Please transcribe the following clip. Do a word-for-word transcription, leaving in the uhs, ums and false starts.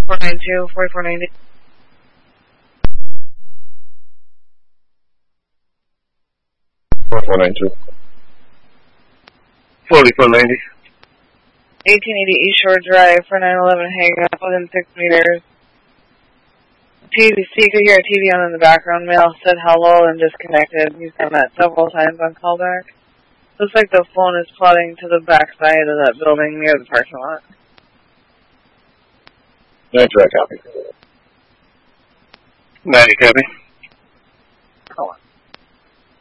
four nine two, forty-four ninety. forty-four ninety-two. forty-four ninety. eighteen eighty East Shore Drive, four nine eleven, hang up within six meters. T V, so you could hear a T V on in the background. Male said hello and disconnected. He's done that several times on callback. Looks like the phone is plotting to the back side of that building near the parking lot. ninety, copy. ninety, copy.